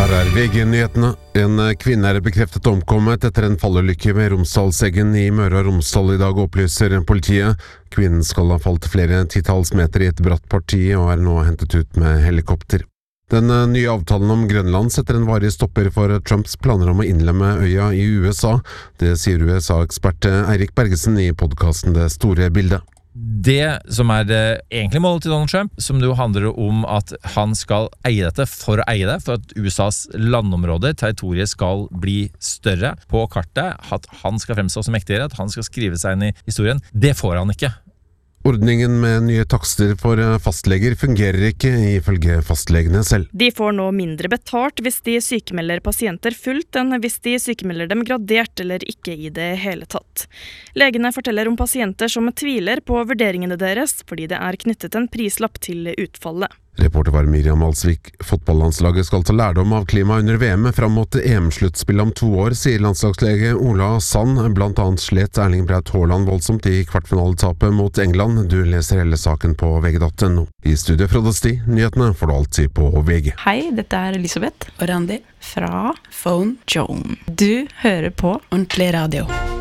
Her VG-nyhetene. En kvinne bekreftet omkommet etter en fallulykke ved Romsdalseggen I Møre og Romsdal I dag, opplyser politiet. Kvinnen skal ha falt flere titalls meter I et bratt parti og nå hentet ut med helikopter. Den nye avtalen om Grønland setter en varig stopper for Trumps planer om å innlemme øya I USA. Det sier USA-ekspert Eirik Bergesen I podcasten Det store bildet. Det som det egentlig målet til Donald Trump, som jo handler om at han skal eie dette for å eie det, for at USAs landområder, territoriet skal bli større på kartet, at han skal fremstå som mektigere, at han skal skrive seg inn I historien, det får han ikke. Ordningen med nye takster for fastleger fungerer ikke ifølge fastlegene selv. De får nå mindre betalt hvis de sykemelder pasienter fullt enn hvis de sykemelder dem gradert eller ikke I det hele tatt. Legene forteller om pasienter som tviler på vurderingene deres fordi det knyttet en prislapp til utfallet. Reporter var Miriam Alsvik. Fotballandslaget skal ta lærdom av klima under VM fram mot EM-sluttspill om 2 år, sier landslagslege Ola Sand. Blant annet slet Erling Braut Haaland voldsomt I kvartfinaletapet mot England. Du leser hele saken på VG.no. I studio Frode Sti, nyhetene får du alltid på VG. Hei, dette Elisabeth og Randi fra Phone Joan. Du hører på Ordentlig Radio.